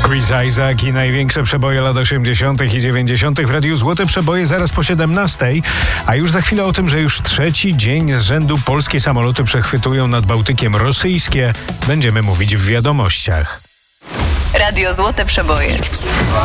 Chris Isaak i największe przeboje lat 80. i 90. w Radiu Złote Przeboje zaraz po 17. A już za chwilę o tym, że już trzeci dzień z rzędu polskie samoloty przechwytują nad Bałtykiem rosyjskie, będziemy mówić w wiadomościach. Radio Złote Przeboje.